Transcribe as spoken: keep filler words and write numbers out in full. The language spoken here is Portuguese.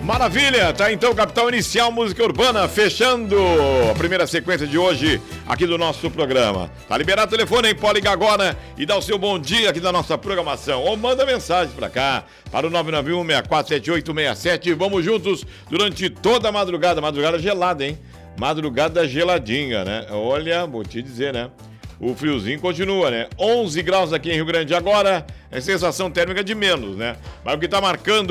Maravilha, tá então Capital Inicial Música Urbana, fechando a primeira sequência de hoje aqui do nosso programa. Tá liberado o telefone, hein? Pode ligar agora e dar o seu bom dia aqui da nossa programação. Ou manda mensagem pra cá, para o nove nove um, seis quatro sete oito seis sete. Vamos juntos durante toda a madrugada, madrugada gelada, hein? Madrugada geladinha, né? Olha, vou te dizer, né? O friozinho continua, né? onze graus aqui em Rio Grande agora, é sensação térmica de menos, né? Mas o que tá marcando